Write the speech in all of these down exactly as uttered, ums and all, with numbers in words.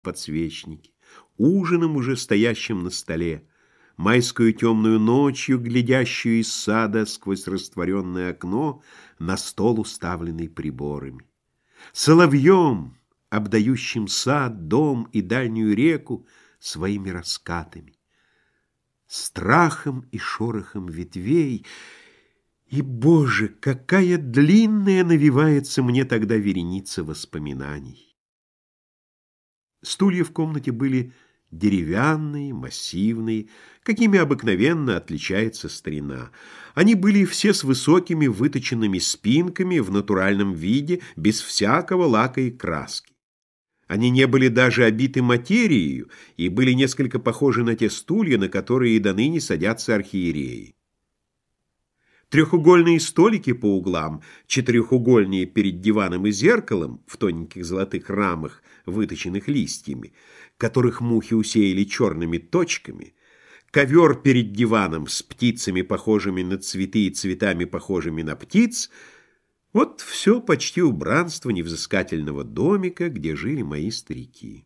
подсвечники, ужином уже стоящим на столе, майскую темную ночью, глядящую из сада сквозь растворенное окно на стол, уставленный приборами, соловьем, обдающим сад, дом и дальнюю реку своими раскатами, страхом и шорохом ветвей. И, Боже, какая длинная навивается мне тогда вереница воспоминаний! Стулья в комнате были деревянные, массивные, какими обыкновенно отличается старина. Они были все с высокими выточенными спинками в натуральном виде, без всякого лака и краски. Они не были даже обиты материей и были несколько похожи на те стулья, на которые и доныне садятся архиереи. Трехугольные столики по углам, четырехугольные перед диваном и зеркалом в тоненьких золотых рамах, выточенных листьями, которых мухи усеяли черными точками, ковер перед диваном с птицами, похожими на цветы, и цветами, похожими на птиц — вот все почти убранство невзыскательного домика, где жили мои старики.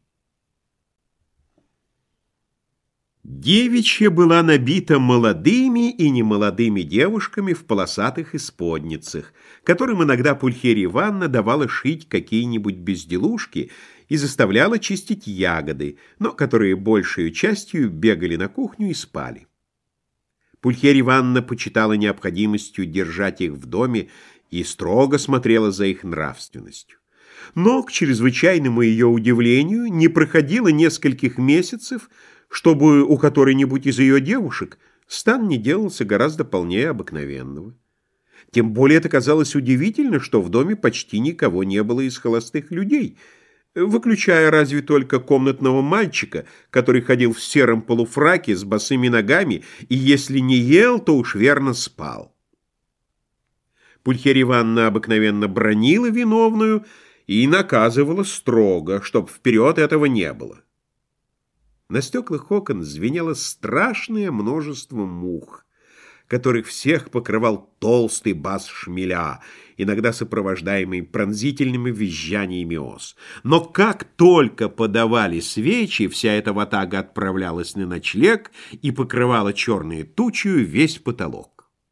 Девичья была набита молодыми и немолодыми девушками в полосатых исподницах, которым иногда Пульхерия Ивановна давала шить какие-нибудь безделушки и заставляла чистить ягоды, но которые большей частью бегали на кухню и спали. Пульхерия Ивановна почитала необходимостью держать их в доме и строго смотрела за их нравственностью. Но, к чрезвычайному ее удивлению, не проходило нескольких месяцев, чтобы у которой-нибудь из ее девушек стан не делался гораздо полнее обыкновенного. Тем более это казалось удивительно, что в доме почти никого не было из холостых людей, выключая разве только комнатного мальчика, который ходил в сером полуфраке с босыми ногами и, если не ел, то уж верно спал. Пульхерия Ивановна обыкновенно бранила виновную и наказывала строго, чтоб вперед этого не было. На стеклах окон звенело страшное множество мух, которых всех покрывал толстый бас шмеля, иногда сопровождаемый пронзительными визжаниями ос. Но как только подавали свечи, вся эта ватага отправлялась на ночлег и покрывала черной тучью весь потолок.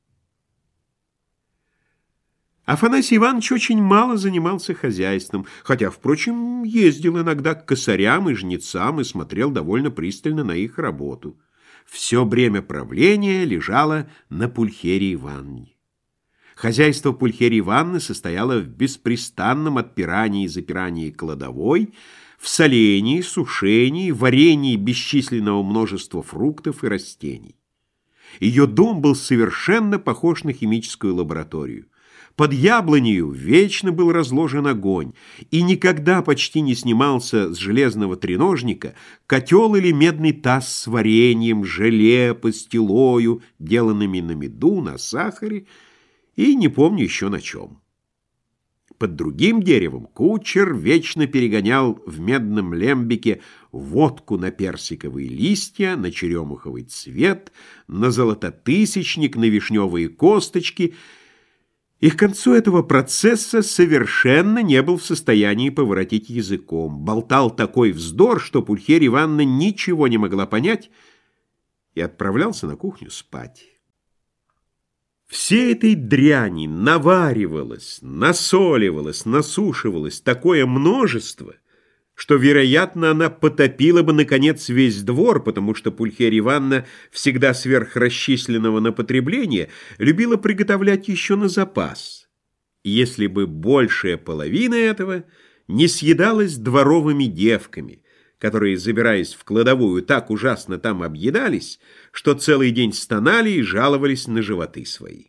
Афанасий Иванович очень мало занимался хозяйством, хотя, впрочем, ездил иногда к косарям и жнецам и смотрел довольно пристально на их работу. Все бремя правления лежало на Пульхерии Ивановне. Хозяйство Пульхерии Ивановны состояло в беспрестанном отпирании и запирании кладовой, в солении, сушении, варенье бесчисленного множества фруктов и растений. Ее дом был совершенно похож на химическую лабораторию. Под яблонью вечно был разложен огонь, и никогда почти не снимался с железного треножника котел или медный таз с вареньем, желе, пастилою, деланными на меду, на сахаре и не помню еще на чем. Под другим деревом кучер вечно перегонял в медном лембике водку на персиковые листья, на черемуховый цвет, на золототысячник, на вишневые косточки — и к концу этого процесса совершенно не был в состоянии поворотить языком. Болтал такой вздор, что Пульхерия Ивановна ничего не могла понять и отправлялся на кухню спать. Всей этой дряни наваривалось, насоливалось, насушивалось такое множество, что, вероятно, она потопила бы, наконец, весь двор, потому что Пульхерия Ивановна, всегда сверхрасчисленного на потребление, любила приготовлять еще на запас, если бы большая половина этого не съедалась дворовыми девками, которые, забираясь в кладовую, так ужасно там объедались, что целый день стонали и жаловались на животы свои.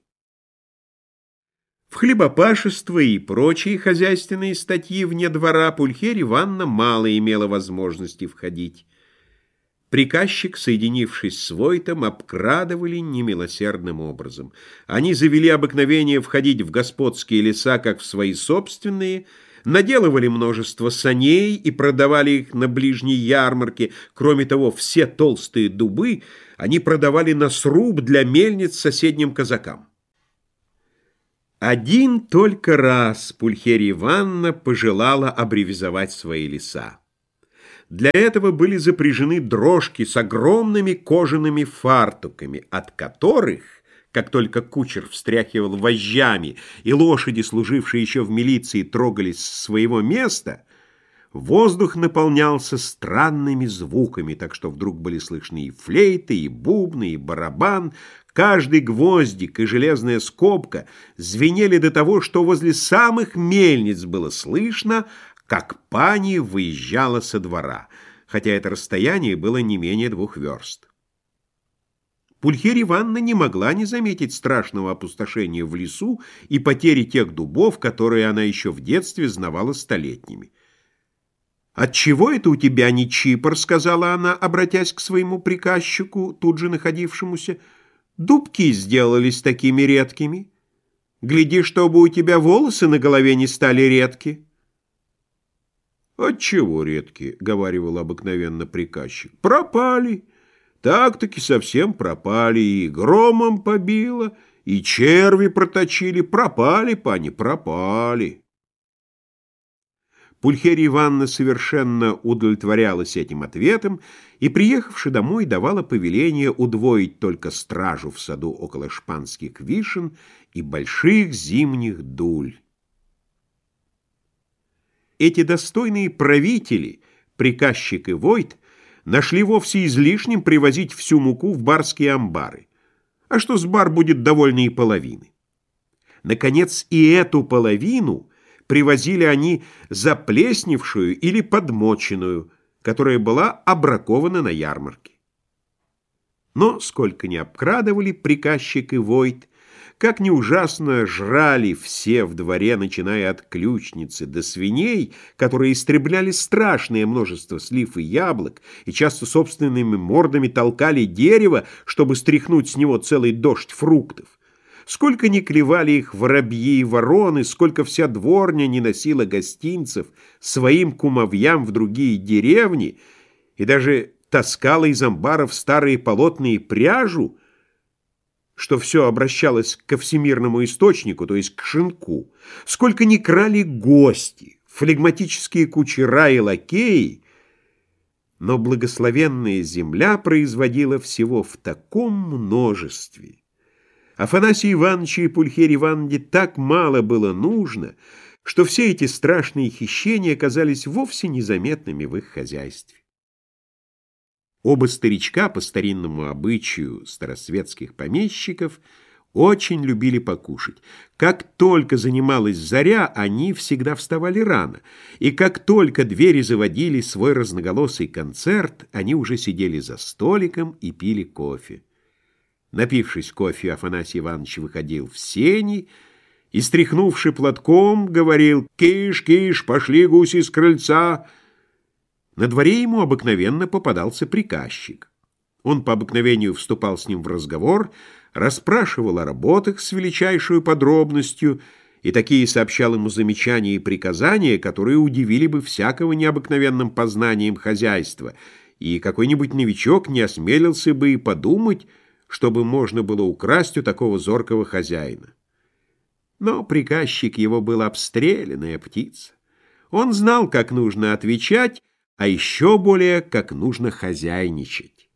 В хлебопашество и прочие хозяйственные статьи вне двора Пульхерия Ивановна мало имела возможности входить. Приказчик, соединившись с Войтом, обкрадывали немилосердным образом. Они завели обыкновение входить в господские леса, как в свои собственные, наделывали множество саней и продавали их на ближней ярмарке. Кроме того, все толстые дубы они продавали на сруб для мельниц соседним казакам. Один только раз Пульхерия Ивановна пожелала аббревизовать свои леса. Для этого были запряжены дрожки с огромными кожаными фартуками, от которых, как только кучер встряхивал вожжами и лошади, служившие еще в милиции, трогались с своего места, воздух наполнялся странными звуками, так что вдруг были слышны и флейты, и бубны, и барабан. Каждый гвоздик и железная скобка звенели до того, что возле самых мельниц было слышно, как пани выезжала со двора, хотя это расстояние было не менее двух верст. Пульхерия Ивановна не могла не заметить страшного опустошения в лесу и потери тех дубов, которые она еще в детстве знавала столетними. «Отчего это у тебя не чипор?» — сказала она, обратясь к своему приказчику, тут же находившемуся. «Дубки сделались такими редкими. Гляди, чтобы у тебя волосы на голове не стали редки». «Отчего редкие?» — говаривал обыкновенно приказчик. «Пропали. Так-таки совсем пропали. И громом побило, и черви проточили. Пропали, пани, пропали». Пульхерия Ивановна совершенно удовлетворялась этим ответом и, приехавши домой, давала повеление удвоить только стражу в саду около шпанских вишен и больших зимних дуль. Эти достойные правители, приказчик и войт, нашли вовсе излишним привозить всю муку в барские амбары, а что с бар будет довольно и половины. Наконец, и эту половину привозили они заплесневшую или подмоченную, которая была обракована на ярмарке. Но сколько ни обкрадывали приказчик и войт, как ни ужасно жрали все в дворе, начиная от ключницы до свиней, которые истребляли страшное множество слив и яблок и часто собственными мордами толкали дерево, чтобы стряхнуть с него целый дождь фруктов. Сколько ни клевали их воробьи и вороны, сколько вся дворня не носила гостинцев своим кумовьям в другие деревни и даже таскала из амбаров старые полотна и пряжу, что все обращалось ко всемирному источнику, то есть к шинку. Сколько ни крали гости, флегматические кучера и лакеи, но благословенная земля производила всего в таком множестве. Афанасию Ивановичу и Пульхерии Ивановне так мало было нужно, что все эти страшные хищения казались вовсе незаметными в их хозяйстве. Оба старичка, по старинному обычаю старосветских помещиков, очень любили покушать. Как только занималась заря, они всегда вставали рано, и как только двери заводили свой разноголосый концерт, они уже сидели за столиком и пили кофе. Напившись кофе, Афанасий Иванович выходил в сени и, стряхнувши платком, говорил: «Киш, киш, пошли гуси с крыльца». На дворе ему обыкновенно попадался приказчик. Он по обыкновению вступал с ним в разговор, расспрашивал о работах с величайшей подробностью и такие сообщал ему замечания и приказания, которые удивили бы всякого необыкновенным познанием хозяйства, и какой-нибудь новичок не осмелился бы и подумать, чтобы можно было украсть у такого зоркого хозяина. Но приказчик его был обстрелянная птица. Он знал, как нужно отвечать, а еще более, как нужно хозяйничать.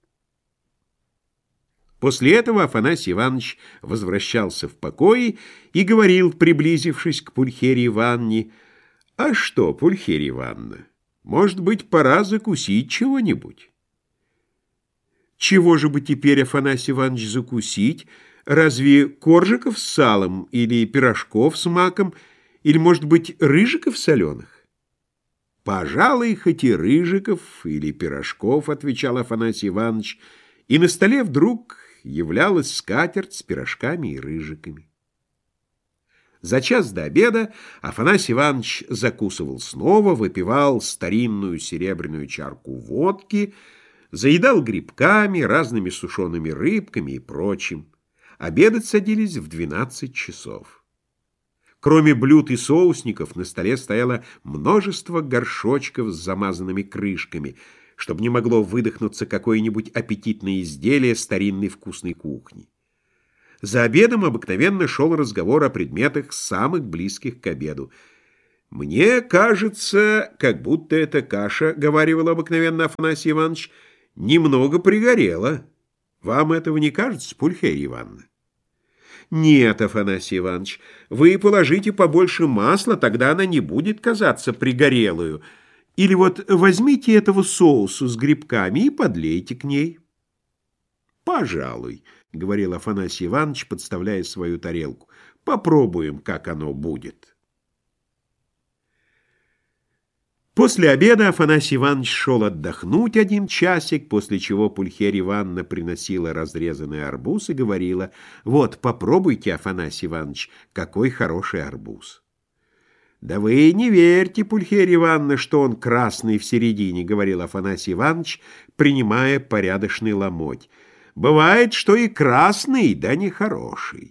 После этого Афанасий Иванович возвращался в покои и говорил, приблизившись к Пульхерии Ивановне: «А что, Пульхерия Ивановна, может быть, пора закусить чего-нибудь?» «Чего же бы теперь, Афанасий Иванович, закусить? Разве коржиков с салом, или пирожков с маком, или, может быть, рыжиков соленых?» «Пожалуй, хоть и рыжиков или пирожков», — отвечал Афанасий Иванович, и на столе вдруг являлась скатерть с пирожками и рыжиками. За час до обеда Афанасий Иванович закусывал снова, выпивал старинную серебряную чарку водки, заедал грибками, разными сушеными рыбками и прочим. Обедать садились в двенадцать часов. Кроме блюд и соусников на столе стояло множество горшочков с замазанными крышками, чтобы не могло выдохнуться какое-нибудь аппетитное изделие старинной вкусной кухни. За обедом обыкновенно шел разговор о предметах самых близких к обеду. «Мне кажется, как будто эта каша, — говаривал обыкновенно Афанасий Иванович, — немного пригорела. Вам этого не кажется, Пульхерия Ивановна?» «Нет, Афанасий Иванович, вы положите побольше масла, тогда она не будет казаться пригорелую. Или вот возьмите этого соусу с грибками и подлейте к ней». «Пожалуй, — говорил Афанасий Иванович, подставляя свою тарелку, — попробуем, как оно будет». После обеда Афанасий Иванович шел отдохнуть один часик, после чего Пульхерия Ивановна приносила разрезанный арбуз и говорила: «Вот, попробуйте, Афанасий Иванович, какой хороший арбуз». «Да вы не верьте, Пульхерия Ивановна, что он красный в середине», — говорил Афанасий Иванович, принимая порядочный ломоть. «Бывает, что и красный, да не хороший».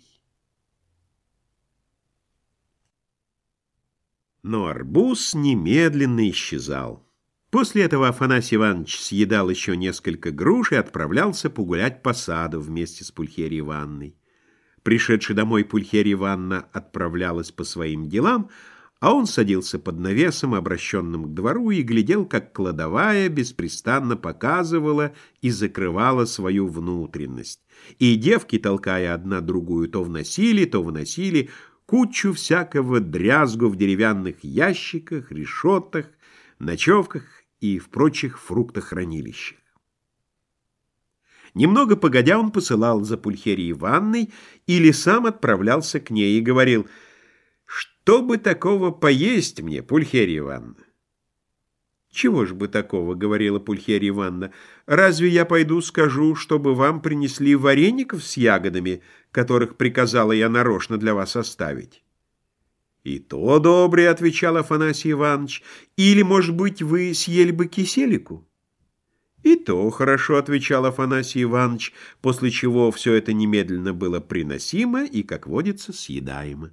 Но арбуз немедленно исчезал. После этого Афанасий Иванович съедал еще несколько груш и отправлялся погулять по саду вместе с Пульхерией Ивановной. Пришедший домой Пульхерия Ивановна отправлялась по своим делам, а он садился под навесом, обращенным к двору, и глядел, как кладовая беспрестанно показывала и закрывала свою внутренность. И девки, толкая одна другую, то вносили, то выносили кучу всякого дрязгу в деревянных ящиках, решетах, ночевках и в прочих фруктохранилищах. Немного погодя он посылал за Пульхерией Ивановной или сам отправлялся к ней и говорил: «Что бы такого поесть мне, Пульхерия Ивановна?» «Чего ж бы такого, — говорила Пульхерия Ивановна, — разве я пойду скажу, чтобы вам принесли вареников с ягодами, которых приказала я нарочно для вас оставить?» «И то доброе, — отвечал Афанасий Иванович, — или, может быть, вы съели бы киселику?» «И то хорошо, — отвечал Афанасий Иванович, после чего все это немедленно было приносимо и, как водится, съедаемо.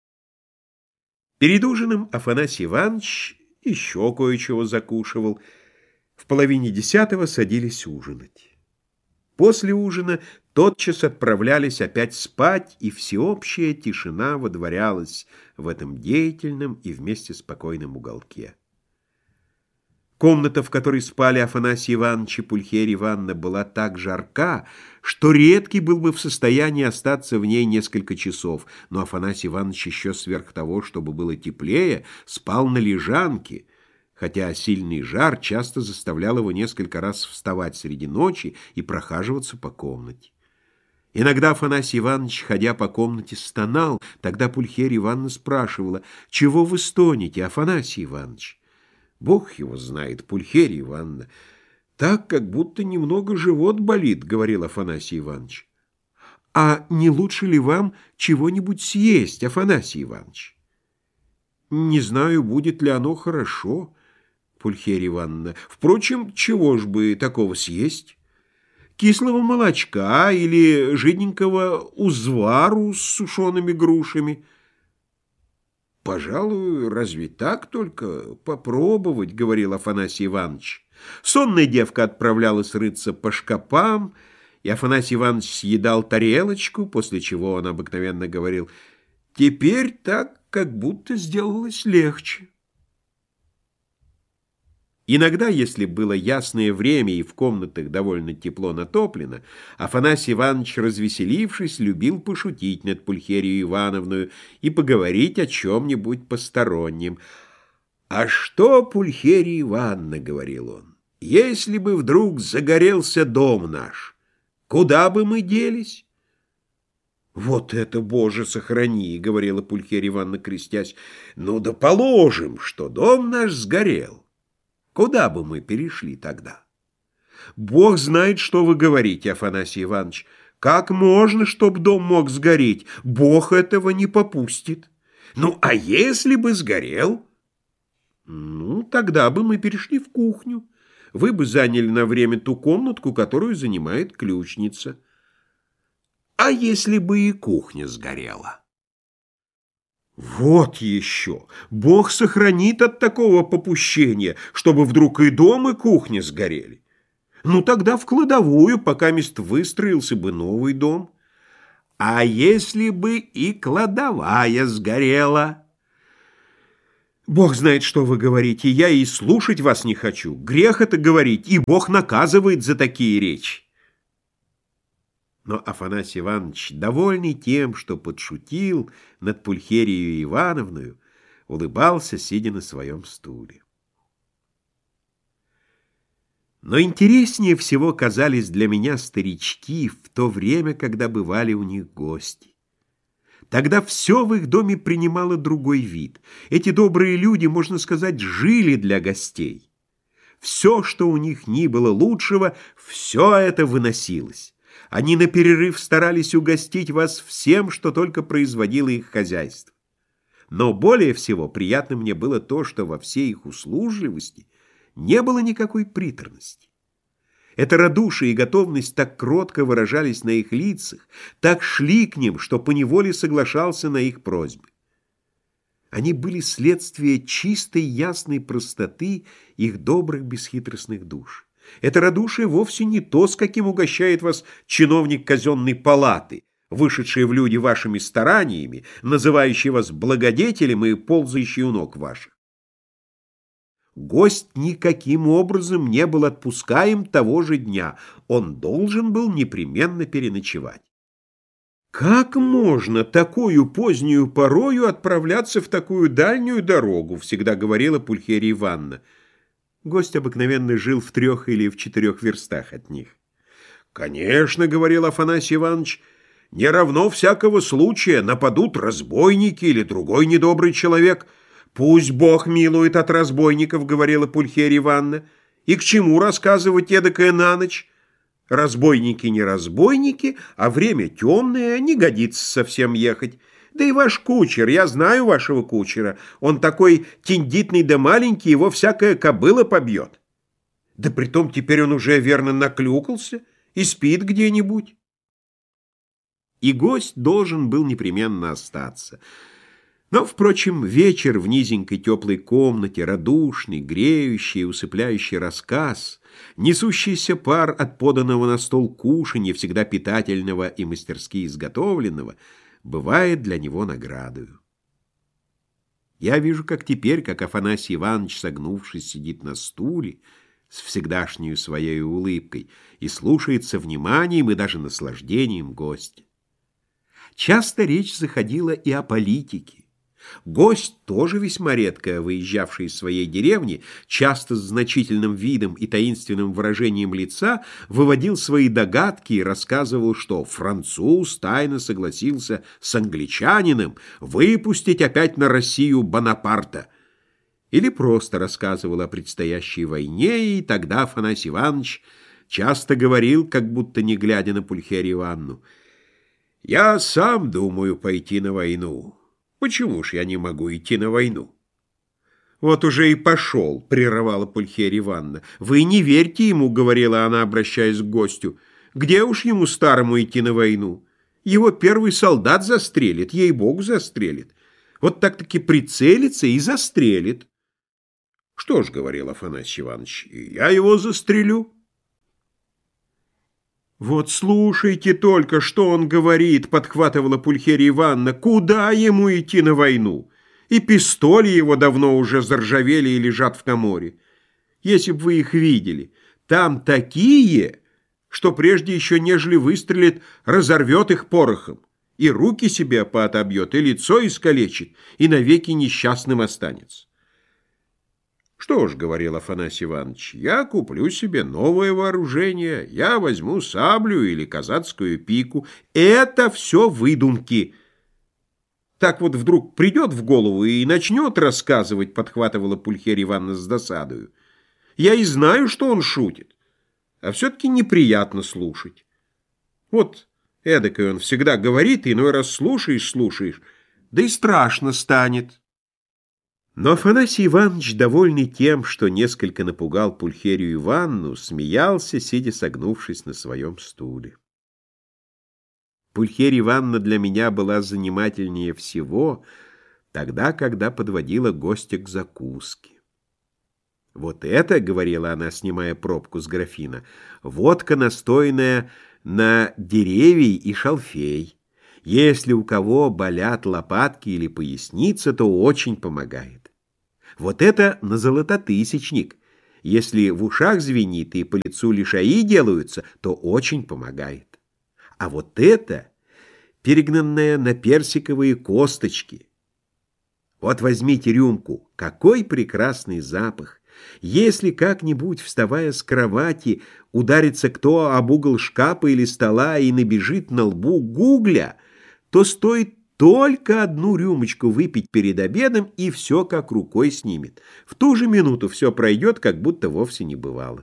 Перед ужином Афанасий Иванович еще кое-чего закушивал. В половине десятого садились ужинать. После ужина тотчас отправлялись опять спать, и всеобщая тишина водворялась в этом деятельном и вместе спокойном уголке. Комната, в которой спали Афанасий Иванович и Пульхерия Ивановна, была так жарка, что редкий был бы в состоянии остаться в ней несколько часов, но Афанасий Иванович еще сверх того, чтобы было теплее, спал на лежанке, хотя сильный жар часто заставлял его несколько раз вставать среди ночи и прохаживаться по комнате. Иногда Афанасий Иванович, ходя по комнате, стонал. Тогда Пульхерия Ивановна спрашивала: «Чего вы стонете, Афанасий Иванович?» «Бог его знает, Пульхерия Ивановна. Так, как будто немного живот болит», — говорил Афанасий Иванович. «А не лучше ли вам чего-нибудь съесть, Афанасий Иванович?» «Не знаю, будет ли оно хорошо, Пульхерия Ивановна. Впрочем, чего ж бы такого съесть? Кислого молочка или жиденького узвару с сушеными грушами?» «Пожалуй, разве так только попробовать, — говорил Афанасий Иванович». Сонная девка отправлялась рыться по шкапам, и Афанасий Иванович съедал тарелочку, после чего он обыкновенно говорил: «Теперь так, как будто сделалось легче». Иногда, если было ясное время и в комнатах довольно тепло натоплено, Афанасий Иванович, развеселившись, любил пошутить над Пульхерией Ивановной и поговорить о чем-нибудь постороннем. «А что, Пульхерия Ивановна, — говорил он, — если бы вдруг загорелся дом наш, куда бы мы делись?» «Вот это, Боже, сохрани! — говорила Пульхерия Ивановна, крестясь. — Ну да положим, что дом наш сгорел. Куда бы мы перешли тогда?» «Бог знает, что вы говорите, Афанасий Иванович. Как можно, чтоб дом мог сгореть? Бог этого не попустит». «Ну, а если бы сгорел?» «Ну, тогда бы мы перешли в кухню. Вы бы заняли на время ту комнатку, которую занимает ключница». «А если бы и кухня сгорела?» «Вот еще! Бог сохранит от такого попущения, чтобы вдруг и дом, и кухня сгорели. Ну, тогда в кладовую, пока мест выстроился бы новый дом». «А если бы и кладовая сгорела?» Бог знает, что вы говорите, я и слушать вас не хочу. Грех это говорить, и Бог наказывает за такие речи. Но Афанасий Иванович, довольный тем, что подшутил над Пульхерией Ивановною, улыбался, сидя на своем стуле. Но интереснее всего казались для меня старички в то время, когда бывали у них гости. Тогда все в их доме принимало другой вид. Эти добрые люди, можно сказать, жили для гостей. Все, что у них ни было лучшего, все это выносилось. Они на перерыв старались угостить вас всем, что только производило их хозяйство. Но более всего приятно мне было то, что во всей их услужливости не было никакой приторности. Это радушие и готовность так кротко выражались на их лицах, так шли к ним, что поневоле соглашался на их просьбы. Они были следствие чистой ясной простоты их добрых бесхитростных душ. Это радушие вовсе не то, с каким угощает вас чиновник казенной палаты, вышедший в люди вашими стараниями, называющий вас благодетелем и ползающий у ног ваших. Гость никаким образом не был отпускаем того же дня, он должен был непременно переночевать. «Как можно такую позднюю порою отправляться в такую дальнюю дорогу?» всегда говорила Пульхерия Ивановна. Гость обыкновенно жил в трех или в четырех верстах от них. «Конечно, — говорил Афанасий Иванович, — не равно всякого случая нападут разбойники или другой недобрый человек. Пусть Бог милует от разбойников, — говорила Пульхерия Ивановна, — и к чему рассказывать эдакое на ночь? Разбойники не разбойники, а время темное, не годится совсем ехать. Да и ваш кучер, я знаю вашего кучера, он такой тендитный да маленький, его всякая кобыла побьет. Да притом теперь он уже верно наклюкался и спит где-нибудь». И гость должен был непременно остаться. Но, впрочем, вечер в низенькой теплой комнате, радушный, греющий и усыпляющий рассказ, несущийся пар от поданного на стол кушанья, всегда питательного и мастерски изготовленного, бывает для него наградою. Я вижу, как теперь, как Афанасий Иванович, согнувшись, сидит на стуле с всегдашнею своей улыбкой и слушается вниманием и даже наслаждением гостя. Часто речь заходила и о политике. Гость, тоже весьма редко выезжавший из своей деревни, часто с значительным видом и таинственным выражением лица, выводил свои догадки и рассказывал, что француз тайно согласился с англичанином выпустить опять на Россию Бонапарта. Или просто рассказывал о предстоящей войне, и тогда Афанасий Иванович часто говорил, как будто не глядя на Пульхерию Ивановну: «Я сам думаю пойти на войну. Почему ж я не могу идти на войну?» «Вот уже и пошел», — прерывала Пульхерия Ивановна. «Вы не верьте ему», — говорила она, обращаясь к гостю. «Где уж ему старому идти на войну? Его первый солдат застрелит, ей-богу, застрелит. Вот так-таки прицелится и застрелит». «Что ж, — говорил Афанасий Иванович, — я его застрелю». «Вот слушайте только, что он говорит», — подхватывала Пульхерия Ивановна. «Куда ему идти на войну? И пистоли его давно уже заржавели и лежат в коморе. Если бы вы их видели, там такие, что прежде еще нежели выстрелит, разорвет их порохом, и руки себе поотобьет, и лицо искалечит, и навеки несчастным останется». «Что ж, — говорил Афанасий Иванович, — я куплю себе новое вооружение, я возьму саблю или казацкую пику. Это все выдумки». Так вот вдруг придет в голову и начнет рассказывать, — подхватывала Пульхерия Ивановна с досадою. «Я и знаю, что он шутит, а все-таки неприятно слушать. Вот эдакой он всегда говорит, и иной раз слушаешь, слушаешь, да и страшно станет». Но Афанасий Иванович, довольный тем, что несколько напугал Пульхерию Ивановну, смеялся, сидя согнувшись на своем стуле. Пульхерия Ивановна для меня была занимательнее всего тогда, когда подводила гостя к закуске. «Вот это, — говорила она, снимая пробку с графина, — водка, настоянная на деревий и шалфей. Если у кого болят лопатки или поясница, то очень помогает. Вот это на золототысячник. Если в ушах звенит и по лицу лишаи делаются, то очень помогает. А вот это, перегнанное на персиковые косточки. Вот возьмите рюмку, какой прекрасный запах. Если как-нибудь, вставая с кровати, ударится кто об угол шкафа или стола и набежит на лбу гугля, то стоит только одну рюмочку выпить перед обедом, и все как рукой снимет. В ту же минуту все пройдет, как будто вовсе не бывало.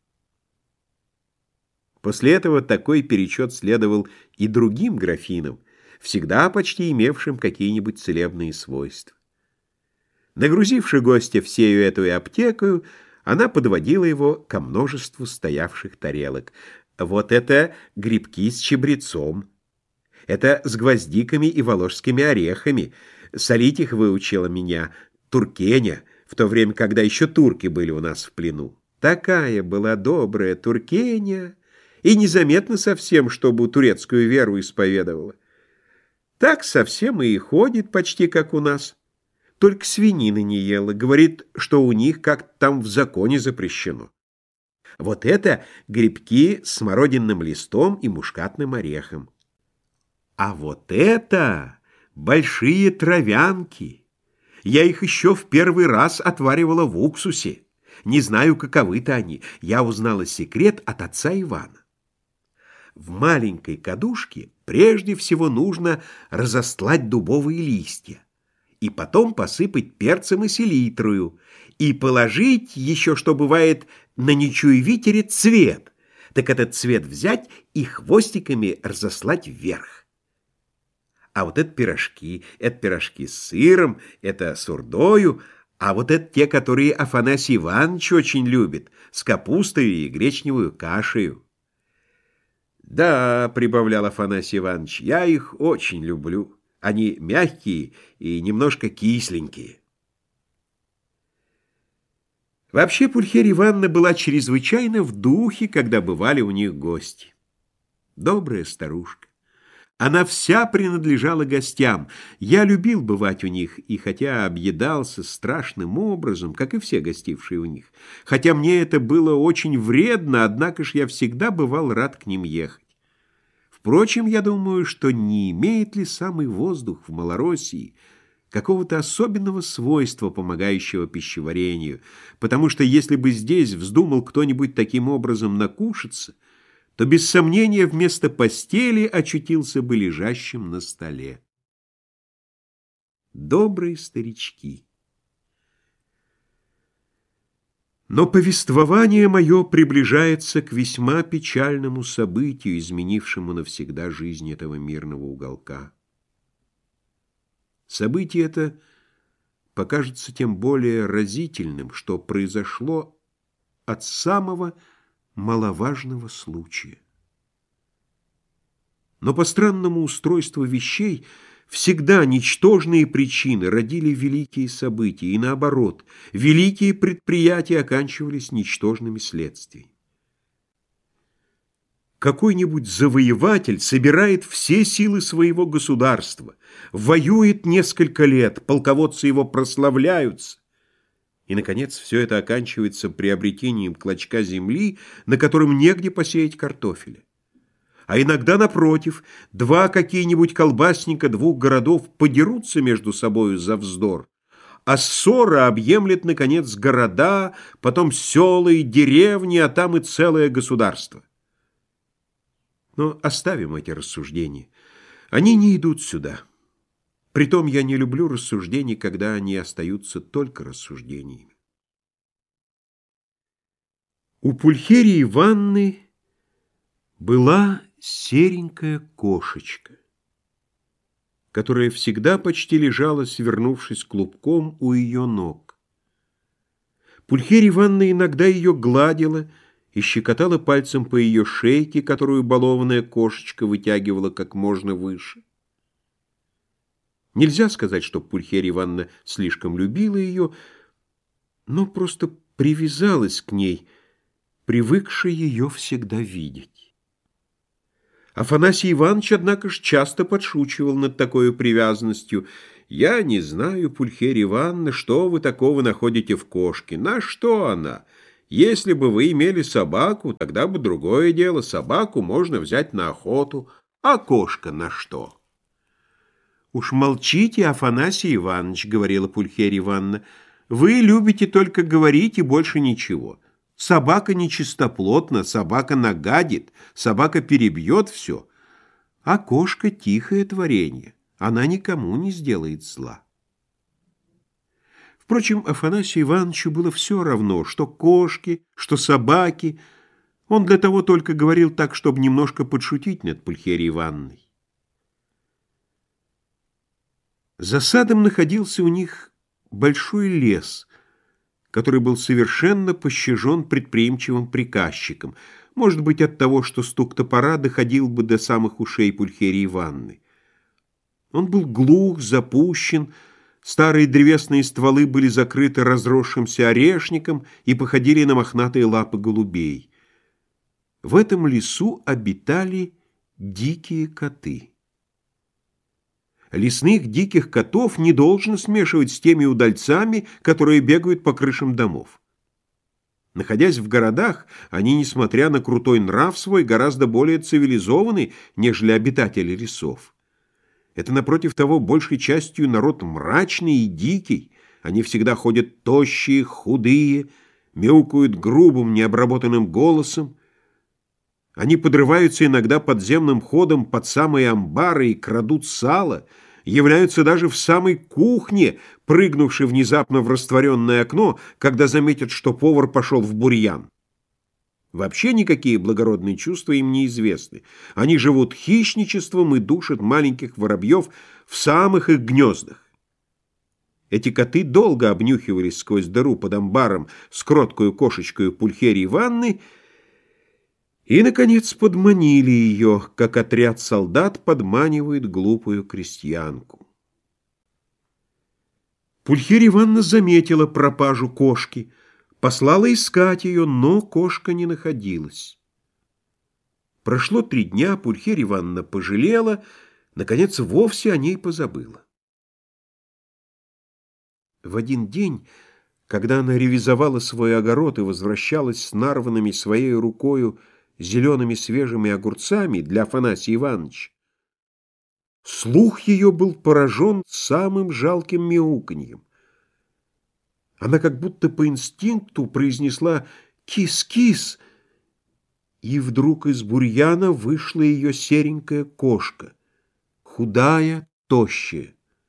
После этого такой перечет следовал и другим графинам, всегда почти имевшим какие-нибудь целебные свойства. Нагрузивши гостя всею эту аптекою, она подводила его ко множеству стоявших тарелок. Вот это грибки с чабрецом. Это с гвоздиками и волжскими орехами. Солить их выучила меня Туркеня, в то время, когда еще турки были у нас в плену. Такая была добрая Туркеня, и незаметно совсем, чтобы турецкую веру исповедовала. Так совсем и ходит почти как у нас. Только свинины не ела, говорит, что у них как-то там в законе запрещено. Вот это грибки с смородинным листом и мускатным орехом. А вот это большие травянки. Я их еще в первый раз отваривала в уксусе. Не знаю, каковы-то они. Я узнала секрет от отца Ивана. В маленькой кадушке прежде всего нужно разостлать дубовые листья, и потом посыпать перцем и селитрою, и положить еще, что бывает, на нечуевитере цвет. Так этот цвет взять и хвостиками разослать вверх. А вот это пирожки, это пирожки с сыром, это с урдою, а вот это те, которые Афанасий Иванович очень любит, с капустой и гречневую кашею. Да, прибавлял Афанасий Иванович, я их очень люблю. Они мягкие и немножко кисленькие. Вообще Пульхерия Ивановна была чрезвычайно в духе, когда бывали у них гости. Добрая старушка. Она вся принадлежала гостям. Я любил бывать у них, и хотя объедался страшным образом, как и все гостившие у них, хотя мне это было очень вредно, однако ж я всегда бывал рад к ним ехать. Впрочем, я думаю, что не имеет ли самый воздух в Малороссии какого-то особенного свойства, помогающего пищеварению, потому что если бы здесь вздумал кто-нибудь таким образом накушаться, то без сомнения вместо постели очутился бы лежащим на столе. Добрые старички. Но повествование мое приближается к весьма печальному событию, изменившему навсегда жизнь этого мирного уголка. Событие это покажется тем более разительным, что произошло от самого маловажного случая. Но по странному устройству вещей всегда ничтожные причины родили великие события, и наоборот, великие предприятия оканчивались ничтожными следствиями. Какой-нибудь завоеватель собирает все силы своего государства, воюет несколько лет, полководцы его прославляются, и, наконец, все это оканчивается приобретением клочка земли, на котором негде посеять картофеля. А иногда, напротив, два какие-нибудь колбасника двух городов подерутся между собою за вздор, а ссора объемлет, наконец, города, потом села и деревни, а там и целое государство. Но оставим эти рассуждения. Они не идут сюда. Притом я не люблю рассуждений, когда они остаются только рассуждениями. У Пульхерии Ивановны была серенькая кошечка, которая всегда почти лежала, свернувшись клубком у ее ног. Пульхерия Ивановна иногда ее гладила и щекотала пальцем по ее шейке, которую балованная кошечка вытягивала как можно выше. Нельзя сказать, что Пульхерия Ивановна слишком любила ее, но просто привязалась к ней, привыкшая ее всегда видеть. Афанасий Иванович, однако ж, часто подшучивал над такой привязанностью. «Я не знаю, Пульхерия Ивановна, что вы такого находите в кошке. На что она? Если бы вы имели собаку, тогда бы другое дело. Собаку можно взять на охоту, а кошка на что?» «Уж молчите, Афанасий Иванович, — говорила Пульхерия Ивановна, — вы любите только говорить и больше ничего. Собака нечистоплотна, собака нагадит, собака перебьет все, а кошка — тихое творение, она никому не сделает зла». Впрочем, Афанасию Ивановичу было все равно, что кошки, что собаки. Он для того только говорил так, чтобы немножко подшутить над Пульхерией Ивановной. За садом находился у них большой лес, который был совершенно пощажен предприимчивым приказчиком, может быть, от того, что стук топора доходил бы до самых ушей Пульхерии Ивановны. Он был глух, запущен, старые древесные стволы были закрыты разросшимся орешником и походили на мохнатые лапы голубей. В этом лесу обитали дикие коты. Лесных диких котов не должно смешивать с теми удальцами, которые бегают по крышам домов. Находясь в городах, они, несмотря на крутой нрав свой, гораздо более цивилизованы, нежели обитатели лесов. Это, напротив того, большей частью народ мрачный и дикий. Они всегда ходят тощие, худые, мяукают грубым, необработанным голосом. Они подрываются иногда подземным ходом под самые амбары и крадут сало, являются даже в самой кухне, прыгнувши внезапно в растворенное окно, когда заметят, что повар пошел в бурьян. Вообще никакие благородные чувства им неизвестны. Они живут хищничеством и душат маленьких воробьев в самых их гнездах. Эти коты долго обнюхивались сквозь дыру под амбаром с кроткою кошечкою Пульхерии Ивановны и, наконец, подманили ее, как отряд солдат подманивает глупую крестьянку. Пульхерия Ивановна заметила пропажу кошки, послала искать ее, но кошка не находилась. Прошло три дня, Пульхерия Ивановна пожалела, наконец, вовсе о ней позабыла. В один день, когда она ревизовала свой огород и возвращалась с нарванными своей рукою зелеными свежими огурцами для Афанасия Ивановича, слух ее был поражен самым жалким мяуканьем. Она как будто по инстинкту произнесла «кис-кис», и вдруг из бурьяна вышла ее серенькая кошка, худая, тощая.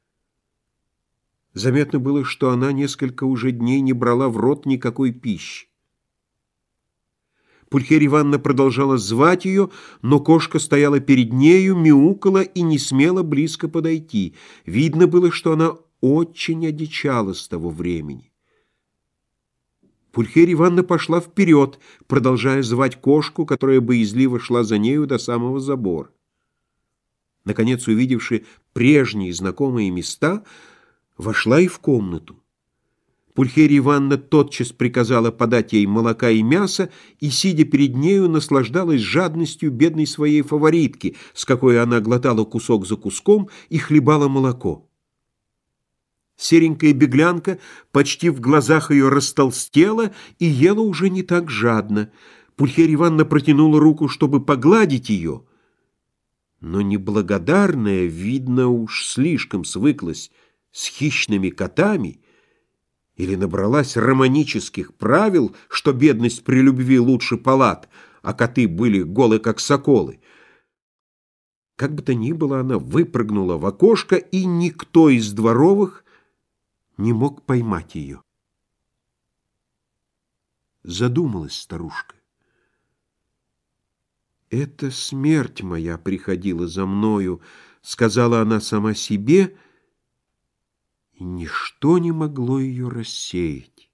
Заметно было, что она несколько уже дней не брала в рот никакой пищи. Пульхерия Ивановна продолжала звать ее, но кошка стояла перед нею, мяукала и не смела близко подойти. Видно было, что она очень одичала с того времени. Пульхерия Ивановна пошла вперед, продолжая звать кошку, которая боязливо шла за нею до самого забора. Наконец, увидевши прежние знакомые места, вошла и в комнату. Пульхерия Ивановна тотчас приказала подать ей молока и мяса, и, сидя перед нею, наслаждалась жадностью бедной своей фаворитки, с какой она глотала кусок за куском и хлебала молоко. Серенькая беглянка почти в глазах ее растолстела и ела уже не так жадно. Пульхерия Ивановна протянула руку, чтобы погладить ее, но неблагодарная, видно, уж слишком свыклась с хищными котами или набралась романических правил, что бедность при любви лучше палат, а коты были голы, как соколы. Как бы то ни было, она выпрыгнула в окошко, и никто из дворовых не мог поймать ее. Задумалась старушка. «Это смерть моя приходила за мною», — сказала она сама себе, и ничто не могло ее рассеять.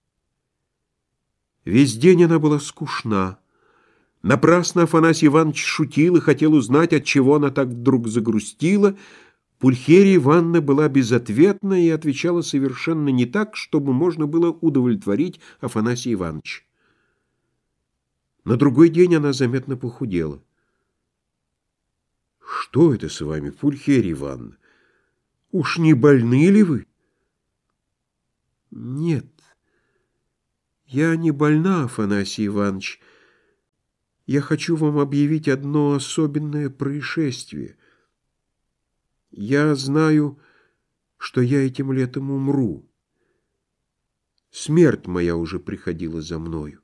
Весь день она была скучна. Напрасно Афанасий Иванович шутил и хотел узнать, отчего она так вдруг загрустила. Пульхерия Ивановна была безответна и отвечала совершенно не так, чтобы можно было удовлетворить Афанасия Ивановича. На другой день она заметно похудела. «Что это с вами, Пульхерия Ивановна? Уж не больны ли вы? Нет, я не больна, Афанасий Иванович. Я хочу вам объявить одно особенное происшествие. Я знаю, что я этим летом умру. Смерть моя уже приходила за мною.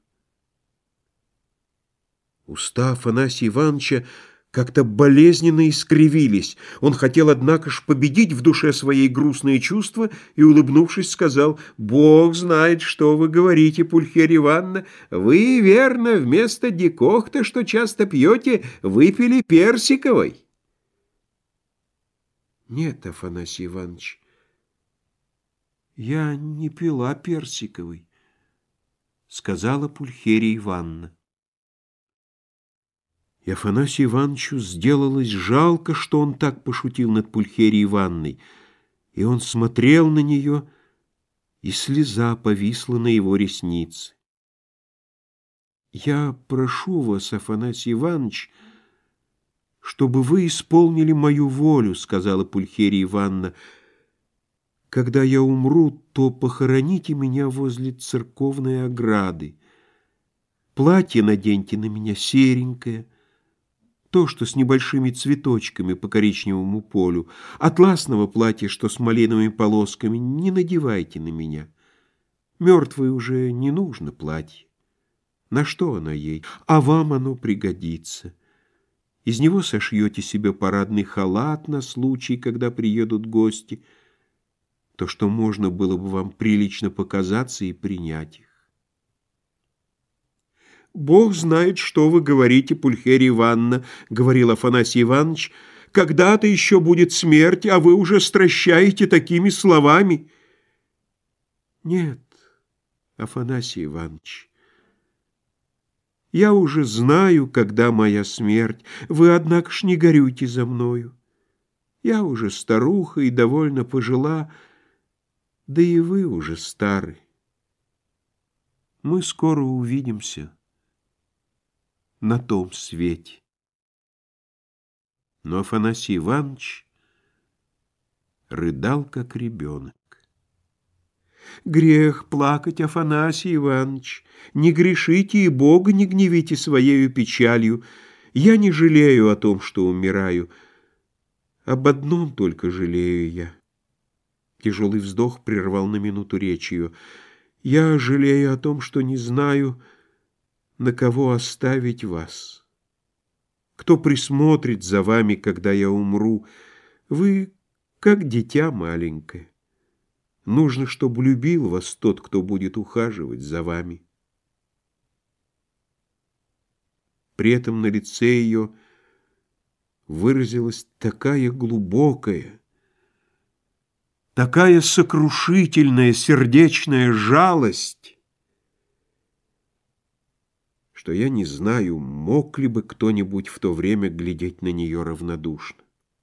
Уста Афанасия Ивановича как-то болезненно искривились. Он хотел, однако ж, победить в душе своей грустные чувства и, улыбнувшись, сказал: «Бог знает, что вы говорите, Пульхерия Ивановна. Вы, верно, вместо дикохта, что часто пьете, выпили персиковой». «Нет, Афанасий Иванович, я не пила персиковой», — сказала Пульхерия Ивановна. И Афанасию Ивановичу сделалось жалко, что он так пошутил над Пульхерией Ивановной, и он смотрел на нее, и слеза повисла на его реснице. «Я прошу вас, Афанасий Иванович, чтобы вы исполнили мою волю», — сказала Пульхерия Ивановна. «Когда я умру, то похороните меня возле церковной ограды. Платье наденьте на меня серенькое, то, что с небольшими цветочками по коричневому полю. Атласного платья, что с малиновыми полосками, не надевайте на меня. Мертвой уже не нужно платье. На что оно ей? А вам оно пригодится. Из него сошьете себе парадный халат на случай, когда приедут гости, то, что можно было бы вам прилично показаться и принять их». «Бог знает, что вы говорите, Пульхерия Ивановна», — говорил Афанасий Иванович. «Когда-то еще будет смерть, а вы уже стращаете такими словами». «Нет, Афанасий Иванович, я уже знаю, когда моя смерть. Вы, однако ж, не горюйте за мною. Я уже старуха и довольно пожила, да и вы уже стары. Мы скоро увидимся на том свете». Но Афанасий Иванович рыдал, как ребенок. «Грех плакать, Афанасий Иванович, не грешите и Бога не гневите своею печалью. Я не жалею о том, что умираю. Об одном только жалею я». Тяжелый вздох прервал на минуту речь ее. «Я жалею о том, что не знаю, на кого оставить вас. Кто присмотрит за вами, когда я умру? Вы как дитя маленькое. Нужно, чтобы любил вас тот, кто будет ухаживать за вами». При этом на лице ее выразилась такая глубокая, такая сокрушительная сердечная жалость, что я не знаю, мог ли бы кто-нибудь в то время глядеть на нее равнодушно.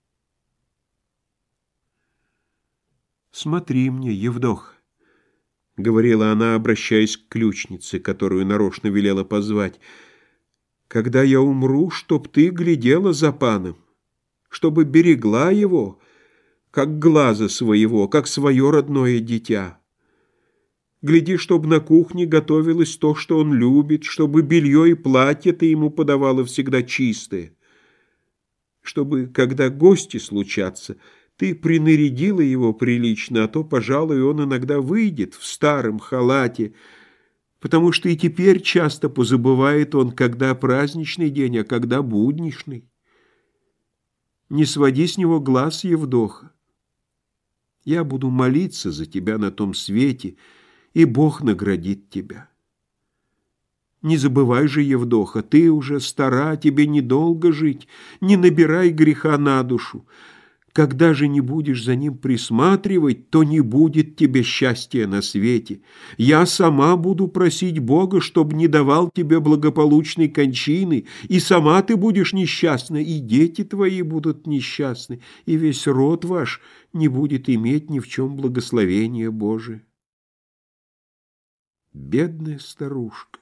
«Смотри мне, Евдох», — говорила она, обращаясь к ключнице, которую нарочно велела позвать, «когда я умру, чтоб ты глядела за паном, чтобы берегла его, как глаза своего, как свое родное дитя. Гляди, чтоб на кухне готовилось то, что он любит, чтобы белье и платье ты ему подавала всегда чистое, чтобы, когда гости случатся, ты принарядила его прилично, а то, пожалуй, он иногда выйдет в старом халате, потому что и теперь часто позабывает он, когда праздничный день, а когда будничный. Не своди с него глаз, Евдоха. Я буду молиться за тебя на том свете, и Бог наградит тебя. Не забывай же, Евдоха, ты уже стара, тебе недолго жить, не набирай греха на душу. Когда же не будешь за ним присматривать, то не будет тебе счастья на свете. Я сама буду просить Бога, чтобы не давал тебе благополучной кончины, и сама ты будешь несчастна, и дети твои будут несчастны, и весь род ваш не будет иметь ни в чем благословения Божия». Бедная старушка!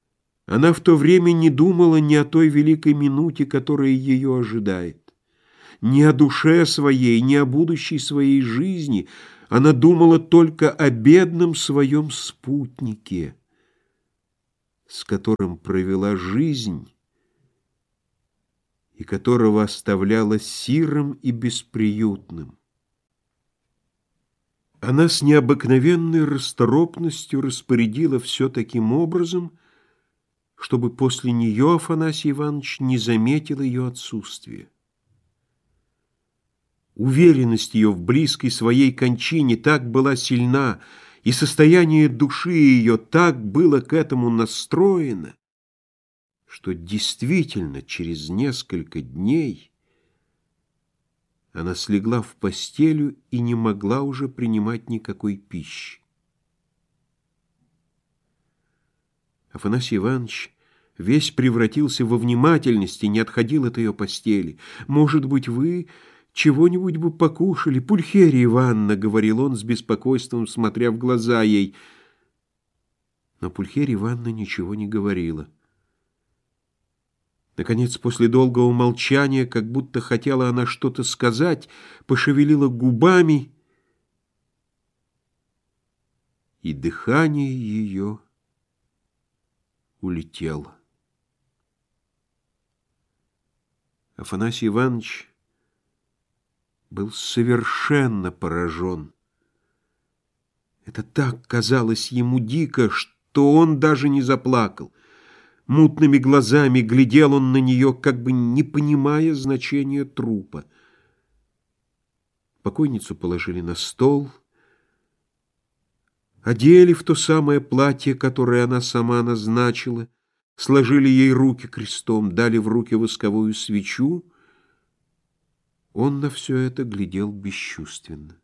Она в то время не думала ни о той великой минуте, которая ее ожидает. ни о душе своей, ни о будущей своей жизни. Она думала только о бедном своем спутнике, с которым провела жизнь и которого оставляла сирым и бесприютным. Она с необыкновенной расторопностью распорядила все таким образом, чтобы после нее Афанасий Иванович не заметил ее отсутствия. Уверенность ее в близкой своей кончине так была сильна, и состояние души ее так было к этому настроено, что действительно через несколько дней она слегла в постелю и не могла уже принимать никакой пищи. Афанасий Иванович весь превратился во внимательность и не отходил от ее постели. «Может быть, вы чего-нибудь бы покушали, Пульхерия Ивановна», — говорил он с беспокойством, смотря в глаза ей. Но Пульхерия Ивановна ничего не говорила. Наконец, после долгого молчания, как будто хотела она что-то сказать, пошевелила губами, и дыхание ее улетело. Афанасий Иванович был совершенно поражен. Это так казалось ему дико, что он даже не заплакал. Мутными глазами глядел он на нее, как бы не понимая значения трупа. Покойницу положили на стол, одели в то самое платье, которое она сама назначила, сложили ей руки крестом, дали в руки восковую свечу. Он на все это глядел бесчувственно.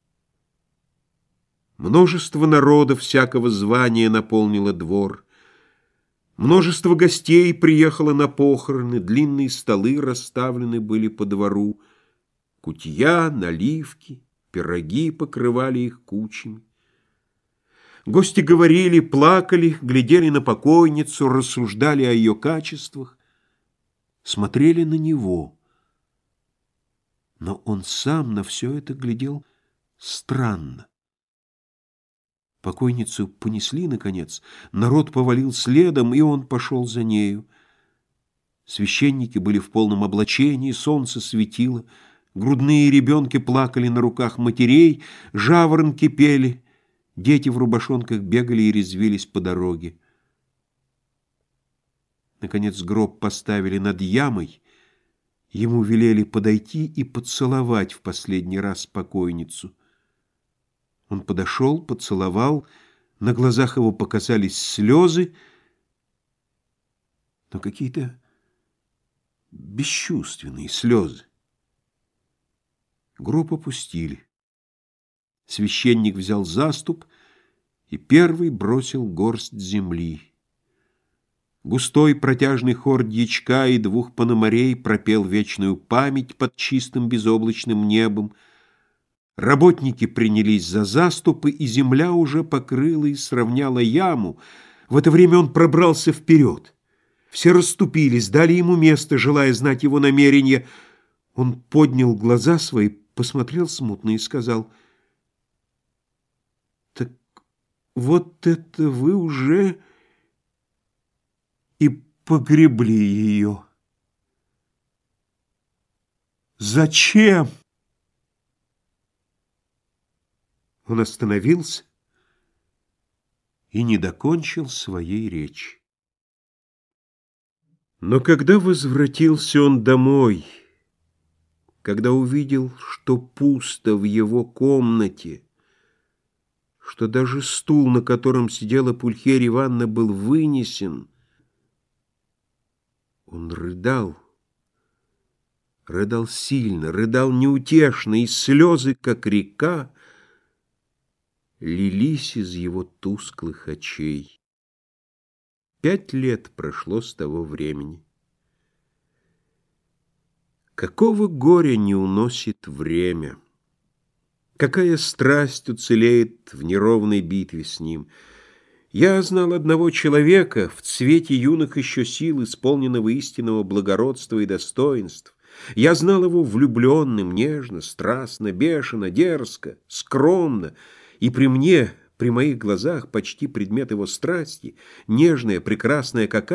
Множество народа всякого звания наполнило двор. Множество гостей приехало на похороны, длинные столы расставлены были по двору, кутья, наливки, пироги покрывали их кучами. Гости говорили, плакали, глядели на покойницу, рассуждали о ее качествах, смотрели на него. Но он сам на все это глядел странно. Покойницу понесли, наконец, народ повалил следом, и он пошел за нею. Священники были в полном облачении, солнце светило, грудные ребенки плакали на руках матерей, жаворонки пели, дети в рубашонках бегали и резвились по дороге. Наконец гроб поставили над ямой, ему велели подойти и поцеловать в последний раз покойницу. Он подошел, поцеловал, на глазах его показались слезы, но какие-то бесчувственные слезы. Гроб опустили. Священник взял заступ и первый бросил горсть земли. Густой протяжный хор дьячка и двух пономарей пропел вечную память под чистым безоблачным небом. Работники принялись за заступы, и земля уже покрыла и сравняла яму. В это время он пробрался вперед. Все расступились, дали ему место, желая знать его намерения. Он поднял глаза свои, посмотрел смутно и сказал: «Так вот это вы уже и погребли ее. Зачем?» Он остановился и не докончил своей речи. Но когда возвратился он домой, когда увидел, что пусто в его комнате, что даже стул, на котором сидела Пульхерия Ивановна, был вынесен, он рыдал, рыдал сильно, рыдал неутешно, и слезы, как река, лились из его тусклых очей. Пять лет прошло с того времени. Какого горя не уносит время? Какая страсть уцелеет в неровной битве с ним? Я знал одного человека в цвете юных еще сил, исполненного истинного благородства и достоинств, Я знал его влюбленным, нежно, страстно, бешено, дерзко, скромно, и при мне, при моих глазах, почти предмет его страсти, нежная, прекрасная, как